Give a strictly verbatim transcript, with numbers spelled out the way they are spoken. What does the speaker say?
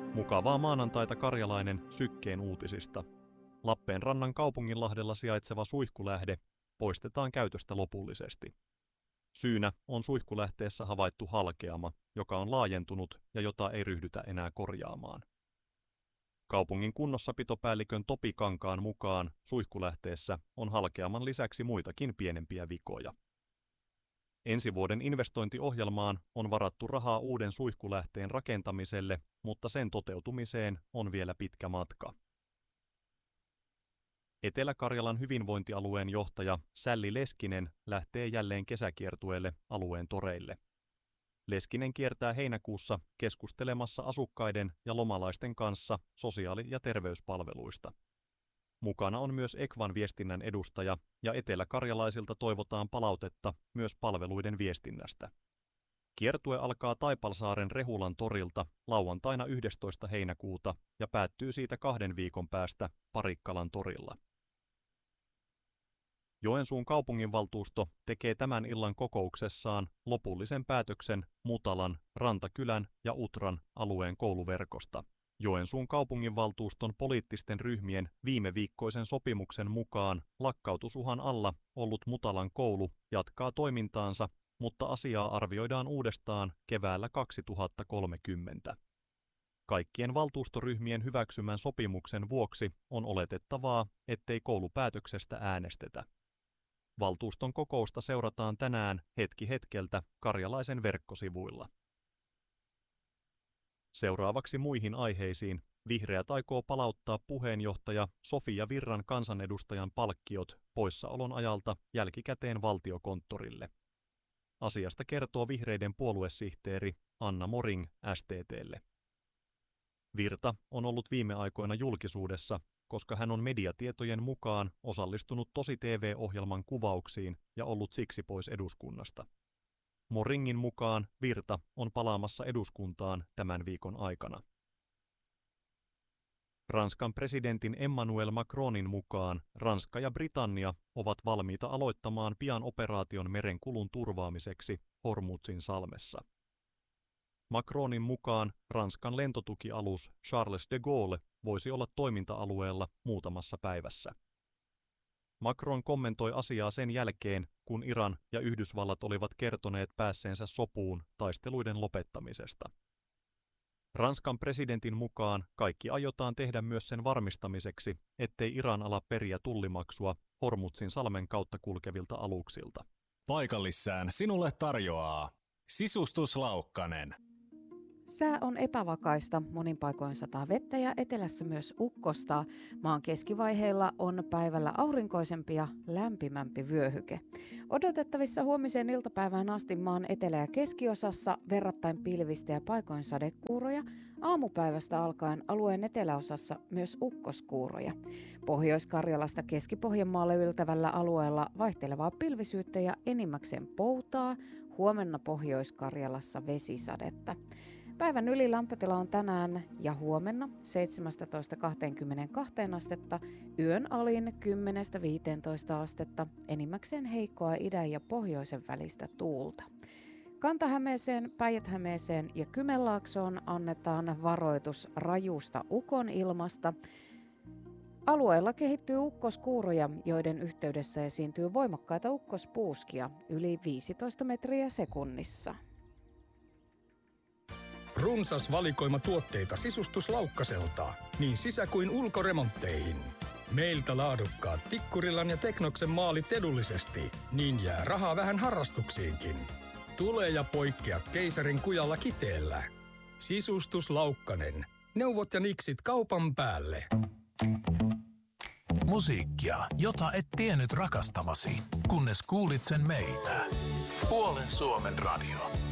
Mukavaa maanantaita Karjalainen Sykkeen uutisista. Lappeenrannan kaupunginlahdella sijaitseva suihkulähde poistetaan käytöstä lopullisesti. Syynä on suihkulähteessä havaittu halkeama, joka on laajentunut ja jota ei ryhdytä enää korjaamaan. Kaupungin kunnossapitopäällikön Topi Kankaan mukaan suihkulähteessä on halkeaman lisäksi muitakin pienempiä vikoja. Ensi vuoden investointiohjelmaan on varattu rahaa uuden suihkulähteen rakentamiselle, mutta sen toteutumiseen on vielä pitkä matka. Etelä-Karjalan hyvinvointialueen johtaja Sälli Leskinen lähtee jälleen kesäkiertueelle alueen toreille. Leskinen kiertää heinäkuussa keskustelemassa asukkaiden ja lomalaisten kanssa sosiaali- ja terveyspalveluista. Mukana on myös Ekvan viestinnän edustaja ja eteläkarjalaisilta toivotaan palautetta myös palveluiden viestinnästä. Kiertue alkaa Taipalsaaren Rehulan torilta lauantaina yhdestoista heinäkuuta ja päättyy siitä kahden viikon päästä Parikkalan torilla. Joensuun kaupunginvaltuusto tekee tämän illan kokouksessaan lopullisen päätöksen Mutalan, Rantakylän ja Utran alueen kouluverkosta. Joensuun kaupunginvaltuuston poliittisten ryhmien viime viikkoisen sopimuksen mukaan lakkautusuhan alla ollut Mutalan koulu jatkaa toimintaansa, mutta asiaa arvioidaan uudestaan keväällä kaksituhattakolmekymmentä. Kaikkien valtuustoryhmien hyväksymän sopimuksen vuoksi on oletettavaa, ettei koulupäätöksestä äänestetä. Valtuuston kokousta seurataan tänään hetki hetkeltä Karjalaisen verkkosivuilla. Seuraavaksi muihin aiheisiin. Vihreät aikoo palauttaa puheenjohtaja Sofia Virran kansanedustajan palkkiot poissaolon ajalta jälkikäteen Valtiokonttorille. Asiasta kertoo vihreiden puoluesihteeri Anna Moring S T T:lle. Virta on ollut viime aikoina julkisuudessa, koska hän on mediatietojen mukaan osallistunut Tosi T V-ohjelman kuvauksiin ja ollut siksi pois eduskunnasta. Moringin mukaan Virta on palaamassa eduskuntaan tämän viikon aikana. Ranskan presidentin Emmanuel Macronin mukaan Ranska ja Britannia ovat valmiita aloittamaan pian operaation merenkulun turvaamiseksi Hormuzin salmessa. Macronin mukaan Ranskan lentotukialus Charles de Gaulle voisi olla toiminta-alueella muutamassa päivässä. Macron kommentoi asiaa sen jälkeen, kun Iran ja Yhdysvallat olivat kertoneet päässeensä sopuun taisteluiden lopettamisesta. Ranskan presidentin mukaan kaikki aiotaan tehdä myös sen varmistamiseksi, ettei Iran ala periä tullimaksua Hormuzin salmen kautta kulkevilta aluksilta. Paikallissään sinulle tarjoaa Sisustus Laukkanen. Sää on epävakaista, monin paikoin sataa vettä ja etelässä myös ukkosta. Maan keskivaiheilla on päivällä aurinkoisempi ja lämpimämpi vyöhyke. Odotettavissa huomiseen iltapäivään asti maan etelä- ja keskiosassa verrattain pilvistä ja paikoin sadekuuroja. Aamupäivästä alkaen alueen eteläosassa myös ukkoskuuroja. Pohjois-Karjalasta Keski-Pohjanmaalle yltävällä alueella vaihtelevaa pilvisyyttä ja enimmäkseen poutaa. Huomenna Pohjois-Karjalassa vesisadetta. Päivän ylilämpötila on tänään ja huomenna seitsemästätoista kaksikymmentäkaksi astetta, yön alin kymmenestä viiteentoista astetta, enimmäkseen heikkoa idän ja pohjoisen välistä tuulta. Kanta-Hämeeseen, Päijät-Hämeeseen ja Kymenlaaksoon annetaan varoitus rajusta ukonilmasta. Alueella kehittyy ukkoskuuroja, joiden yhteydessä esiintyy voimakkaita ukkospuuskia yli viisitoista metriä sekunnissa. Runsas valikoima tuotteita Sisustus Laukkaselta, niin sisä- kuin ulkoremontteihin. Meiltä laadukkaat Tikkurilan ja Teknoksen maalit edullisesti, niin jää rahaa vähän harrastuksiinkin. Tule ja poikkea keisarin kujalla Kiteellä. Sisustus Laukkanen. Neuvot ja niksit kaupan päälle. Musiikkia, jota et tiennyt rakastavasi, kunnes kuulit sen meiltä. Puolen Suomen radio.